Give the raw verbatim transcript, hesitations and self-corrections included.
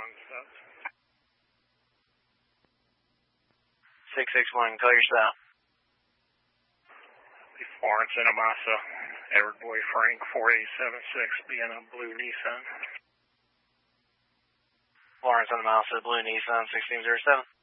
one steps. six six one, call your stop. Florence in Amasa, Edward Boy Frank, four eight seven six, being a blue Nissan. Florence in Amasa, blue Nissan, sixteen zero seven.